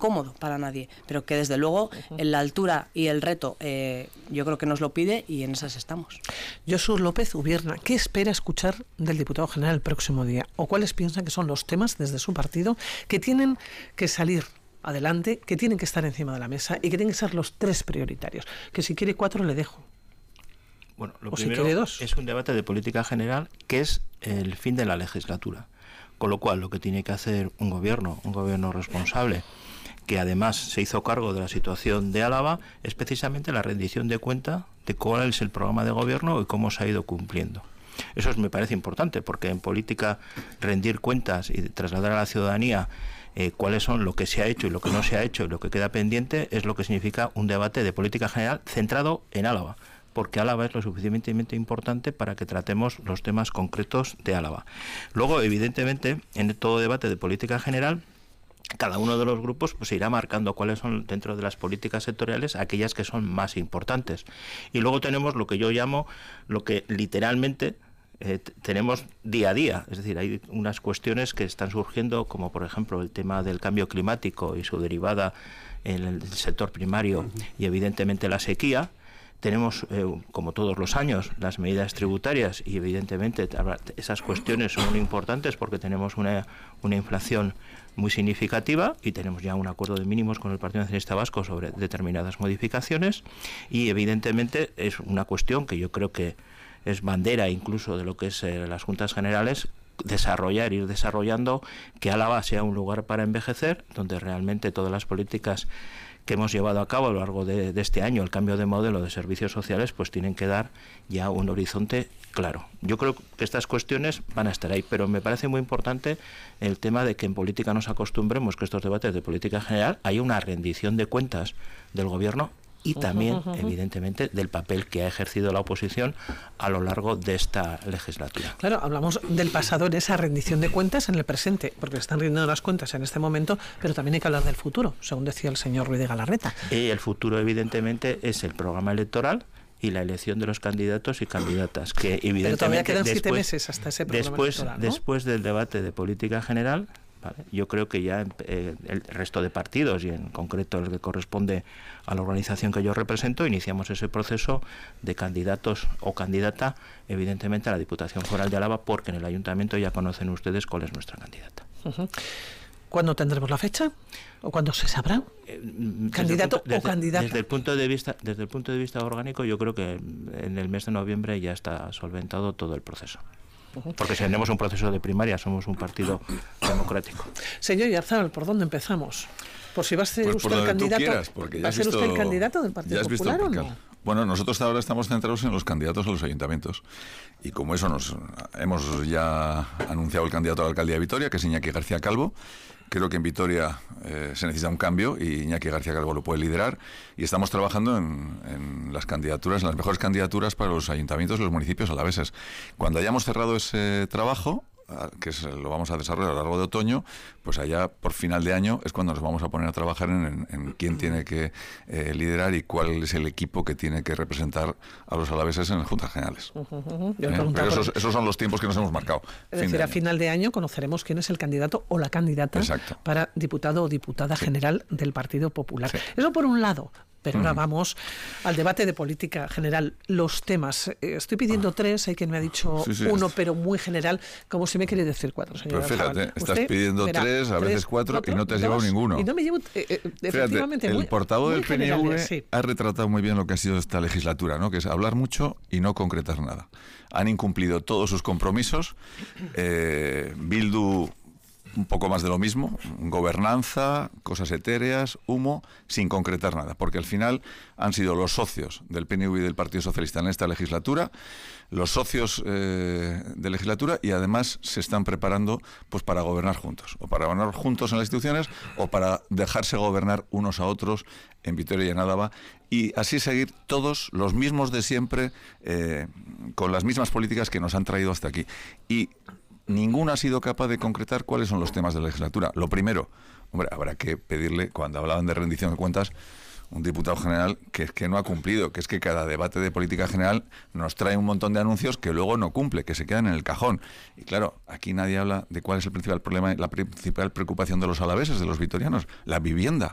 cómodo para nadie, pero que desde luego en la altura y el reto yo creo que nos lo pide y en esas estamos. Josu López Ubierna, ¿qué espera escuchar del diputado general el próximo día? ¿O cuáles piensa que son los temas desde su partido que tienen que salir adelante, que tienen que estar encima de la mesa y que tienen que ser los 3 prioritarios? Que si quiere 4 le dejo. Bueno, lo o primero si quiere 2. es un debate de política general que es el fin de la legislatura. Con lo cual, lo que tiene que hacer un gobierno responsable, que además se hizo cargo de la situación de Álava, es precisamente la rendición de cuenta de cuál es el programa de gobierno y cómo se ha ido cumpliendo. Eso me parece importante, porque en política rendir cuentas y trasladar a la ciudadanía cuáles son lo que se ha hecho y lo que no se ha hecho y lo que queda pendiente es lo que significa un debate de política general centrado en Álava, porque Álava es lo suficientemente importante para que tratemos los temas concretos de Álava. Luego, evidentemente, en todo debate de política general, cada uno de los grupos pues irá marcando cuáles son dentro de las políticas sectoriales aquellas que son más importantes. Y luego tenemos lo que yo llamo, lo que literalmente tenemos día a día, es decir, hay unas cuestiones que están surgiendo, como por ejemplo el tema del cambio climático y su derivada en el sector primario y evidentemente la sequía. Tenemos, como todos los años, las medidas tributarias y evidentemente esas cuestiones son muy importantes porque tenemos una inflación muy significativa y tenemos ya un acuerdo de mínimos con el Partido Nacionalista Vasco sobre determinadas modificaciones y evidentemente es una cuestión que yo creo que es bandera incluso de lo que es las Juntas Generales, ir desarrollando que Álava sea un lugar para envejecer, donde realmente todas las políticas que hemos llevado a cabo a lo largo de este año, el cambio de modelo de servicios sociales, pues tienen que dar ya un horizonte claro. Yo creo que estas cuestiones van a estar ahí, pero me parece muy importante el tema de que en política nos acostumbremos que estos debates de política general haya una rendición de cuentas del gobierno y también, evidentemente, del papel que ha ejercido la oposición a lo largo de esta legislatura. Claro, hablamos del pasado en esa rendición de cuentas en el presente, porque están rindiendo las cuentas en este momento, pero también hay que hablar del futuro, según decía el señor Ruiz de Galarreta. Y el futuro, evidentemente, es el programa electoral y la elección de los candidatos y candidatas, que evidentemente... Pero todavía quedan 7 meses hasta ese programa electoral, ¿no? Después del debate de política general... ¿vale? Yo creo que ya el resto de partidos y en concreto el que corresponde a la organización que yo represento, iniciamos ese proceso de candidatos o candidata, evidentemente a la Diputación Foral de Álava, porque en el Ayuntamiento ya conocen ustedes cuál es nuestra candidata. ¿Cuándo tendremos la fecha? ¿O cuándo se sabrá? ¿Candidato o candidata? Desde el punto de vista orgánico, yo creo que en el mes de noviembre ya está solventado todo el proceso. Porque si tenemos un proceso de primaria, somos un partido democrático. Señor Iarzábal, ¿por dónde empezamos? Por si va a ser pues usted el candidato. Quieras, porque ¿Va a ser usted el candidato del Partido Popular o no? Bueno, nosotros ahora estamos centrados en los candidatos a los ayuntamientos. Y como eso hemos ya anunciado el candidato a la alcaldía de Vitoria, que es Iñaki García Calvo. Creo que en Vitoria se necesita un cambio y Iñaki García Calvo lo puede liderar. Y estamos trabajando en las candidaturas, en las mejores candidaturas para los ayuntamientos y los municipios alaveses. Cuando hayamos cerrado ese trabajo, que lo vamos a desarrollar a lo largo de otoño, pues allá por final de año es cuando nos vamos a poner a trabajar en quién tiene que liderar y cuál es el equipo que tiene que representar a los alaveses en las Juntas Generales. Pero esos son los tiempos que nos hemos marcado. Es decir, a final de año conoceremos quién es el candidato o la candidata para diputado o diputada general del Partido Popular. Sí. Eso por un lado. Pero ahora vamos al debate de política general. Los temas. Estoy pidiendo 3, hay quien me ha dicho 1, pero muy general, como si me quiere decir 4, señora. Pero fíjate, estás pidiendo 3, a veces 4, y no te has llevado ninguno. Y no me llevo, efectivamente, el portavoz del PNV sí. ha retratado muy bien lo que ha sido esta legislatura, ¿no? Que es hablar mucho y no concretar nada. Han incumplido todos sus compromisos. Bildu... un poco más de lo mismo, gobernanza, cosas etéreas, humo, sin concretar nada, porque al final han sido los socios del PNV y del Partido Socialista en esta legislatura, los socios de legislatura, y además se están preparando pues para gobernar juntos, o para gobernar juntos en las instituciones, o para dejarse gobernar unos a otros en Vitoria y en Álava, y así seguir todos los mismos de siempre, con las mismas políticas que nos han traído hasta aquí. Y ninguno ha sido capaz de concretar cuáles son los temas de la legislatura. Lo primero, hombre, habrá que pedirle, cuando hablaban de rendición de cuentas, un diputado general que es que no ha cumplido, que es que cada debate de política general nos trae un montón de anuncios que luego no cumple, que se quedan en el cajón. Y claro, aquí nadie habla de cuál es el principal problema, la principal preocupación de los alaveses, de los vitorianos, la vivienda.